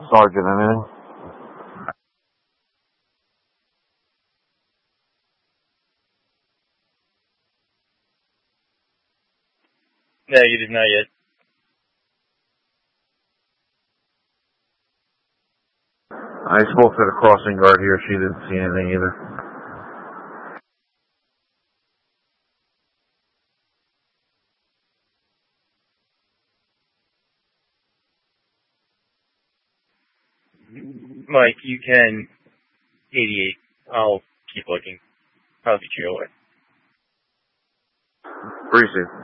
Sergeant, anything? Negative, not yet. I spoke to the crossing guard here. She didn't see anything either. Mike, you can 88. I'll keep looking. I'll be your way. Appreciate it.